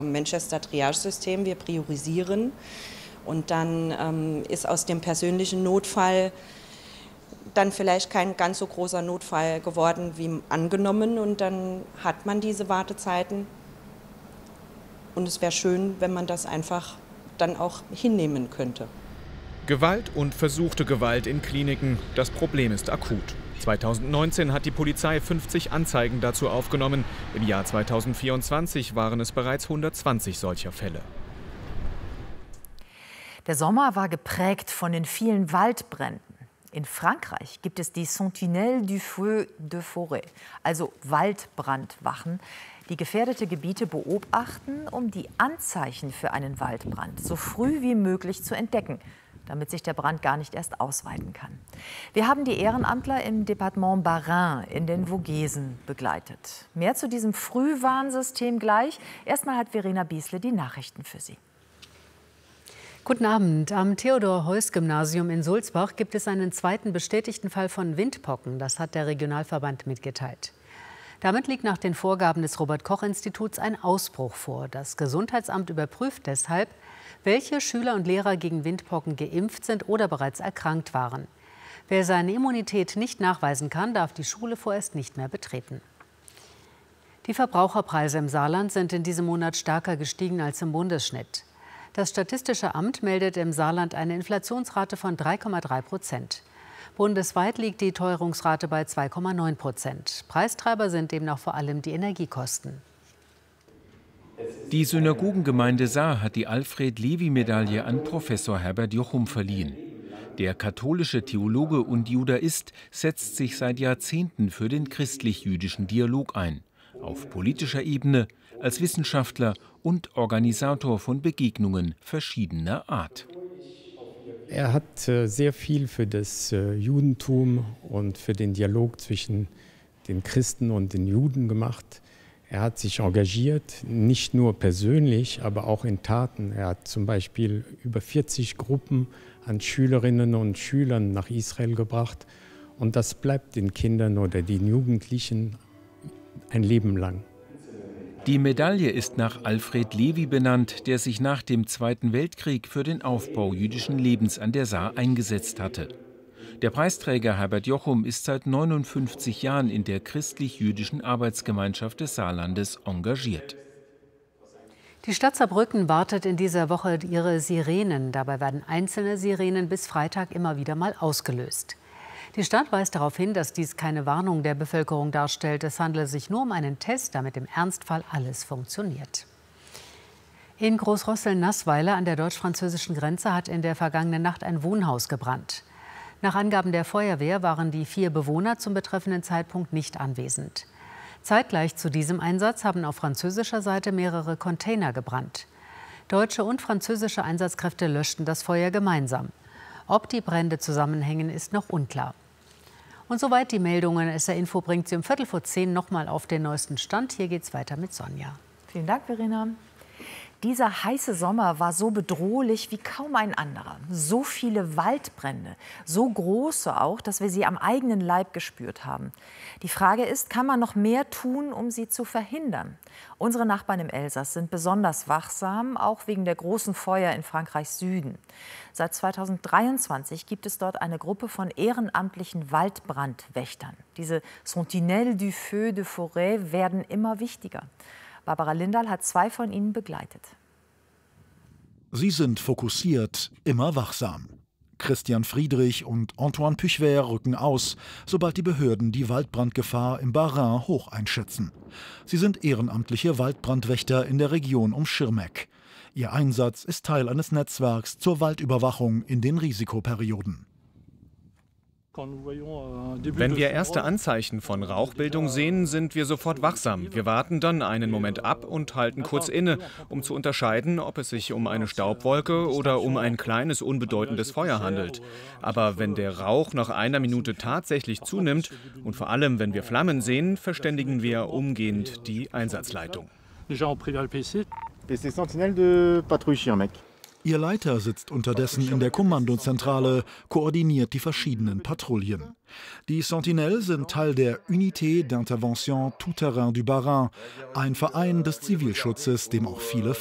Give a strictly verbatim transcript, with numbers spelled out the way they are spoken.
Manchester Triage-System, wir priorisieren und dann ähm, ist aus dem persönlichen Notfall dann vielleicht kein ganz so großer Notfall geworden wie angenommen und dann hat man diese Wartezeiten und es wäre schön, wenn man das einfach dann auch hinnehmen könnte. Gewalt und versuchte Gewalt in Kliniken, das Problem ist akut. zweitausendneunzehn hat die Polizei fünfzig Anzeigen dazu aufgenommen. Im Jahr zweitausendvierundzwanzig waren es bereits hundertzwanzig solcher Fälle. Der Sommer war geprägt von den vielen Waldbränden. In Frankreich gibt es die Sentinelles du Feu de Forêt, also Waldbrandwachen, die gefährdete Gebiete beobachten, um die Anzeichen für einen Waldbrand so früh wie möglich zu entdecken, damit sich der Brand gar nicht erst ausweiten kann. Wir haben die Ehrenamtler im Departement Bas-Rhin in den Vogesen begleitet. Mehr zu diesem Frühwarnsystem gleich. Erstmal hat Verena Biesle die Nachrichten für Sie. Guten Abend. Am Theodor-Heuss-Gymnasium in Sulzbach gibt es einen zweiten bestätigten Fall von Windpocken. Das hat der Regionalverband mitgeteilt. Damit liegt nach den Vorgaben des Robert-Koch-Instituts ein Ausbruch vor. Das Gesundheitsamt überprüft deshalb, welche Schüler und Lehrer gegen Windpocken geimpft sind oder bereits erkrankt waren. Wer seine Immunität nicht nachweisen kann, darf die Schule vorerst nicht mehr betreten. Die Verbraucherpreise im Saarland sind in diesem Monat stärker gestiegen als im Bundesschnitt. Das Statistische Amt meldet im Saarland eine Inflationsrate von drei Komma drei Prozent. Bundesweit liegt die Teuerungsrate bei zwei Komma neun Prozent. Preistreiber sind demnach vor allem die Energiekosten. Die Synagogengemeinde Saar hat die Alfred-Lewy-Medaille an Professor Herbert Jochum verliehen. Der katholische Theologe und Judaist setzt sich seit Jahrzehnten für den christlich-jüdischen Dialog ein. Auf politischer Ebene, als Wissenschaftler und Organisator von Begegnungen verschiedener Art. Er hat sehr viel für das Judentum und für den Dialog zwischen den Christen und den Juden gemacht. Er hat sich engagiert, nicht nur persönlich, aber auch in Taten. Er hat zum Beispiel über vierzig Gruppen an Schülerinnen und Schülern nach Israel gebracht. Und das bleibt den Kindern oder den Jugendlichen ein Leben lang. Die Medaille ist nach Alfred Lewy benannt, der sich nach dem Zweiten Weltkrieg für den Aufbau jüdischen Lebens an der Saar eingesetzt hatte. Der Preisträger Herbert Jochum ist seit neunundfünfzig Jahren in der christlich-jüdischen Arbeitsgemeinschaft des Saarlandes engagiert. Die Stadt Saarbrücken wartet in dieser Woche ihre Sirenen. Dabei werden einzelne Sirenen bis Freitag immer wieder mal ausgelöst. Die Stadt weist darauf hin, dass dies keine Warnung der Bevölkerung darstellt. Es handele sich nur um einen Test, damit im Ernstfall alles funktioniert. In Großrossel-Nassweiler an der deutsch-französischen Grenze hat in der vergangenen Nacht ein Wohnhaus gebrannt. Nach Angaben der Feuerwehr waren die vier Bewohner zum betreffenden Zeitpunkt nicht anwesend. Zeitgleich zu diesem Einsatz haben auf französischer Seite mehrere Container gebrannt. Deutsche und französische Einsatzkräfte löschten das Feuer gemeinsam. Ob die Brände zusammenhängen, ist noch unklar. Und soweit die Meldungen. S R Info bringt Sie um Viertel vor zehn noch mal auf den neuesten Stand. Hier geht's weiter mit Sonja. Vielen Dank, Verena. Dieser heiße Sommer war so bedrohlich wie kaum ein anderer. So viele Waldbrände, so große auch, dass wir sie am eigenen Leib gespürt haben. Die Frage ist, kann man noch mehr tun, um sie zu verhindern? Unsere Nachbarn im Elsass sind besonders wachsam, auch wegen der großen Feuer in Frankreichs Süden. Seit zweitausenddreiundzwanzig gibt es dort eine Gruppe von ehrenamtlichen Waldbrandwächtern. Diese Sentinelles du Feu de Forêt werden immer wichtiger. Barbara Lindahl hat zwei von ihnen begleitet. Sie sind fokussiert, immer wachsam. Christian Friedrich und Antoine Puchver rücken aus, sobald die Behörden die Waldbrandgefahr im Bas-Rhin hoch einschätzen. Sie sind ehrenamtliche Waldbrandwächter in der Region um Schirmeck. Ihr Einsatz ist Teil eines Netzwerks zur Waldüberwachung in den Risikoperioden. Wenn wir erste Anzeichen von Rauchbildung sehen, sind wir sofort wachsam. Wir warten dann einen Moment ab und halten kurz inne, um zu unterscheiden, ob es sich um eine Staubwolke oder um ein kleines, unbedeutendes Feuer handelt. Aber wenn der Rauch nach einer Minute tatsächlich zunimmt und vor allem, wenn wir Flammen sehen, verständigen wir umgehend die Einsatzleitung. Ihr Leiter sitzt unterdessen in der Kommandozentrale, koordiniert die verschiedenen Patrouillen. Die Sentinelles sind Teil der Unité d'Intervention Tout-Terrain du Bas-Rhin, ein Verein des Zivilschutzes, dem auch viele